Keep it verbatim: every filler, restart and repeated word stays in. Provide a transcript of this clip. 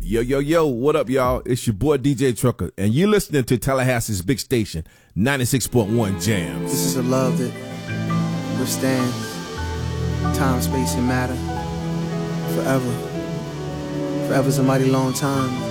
Yo, yo, yo, what up, y'all? It's your boy D J Trucker, and you listening to Tallahassee's big station, ninety-six point one Jams. This is a love that withstands time, space, and matter forever. Forever's a mighty long time.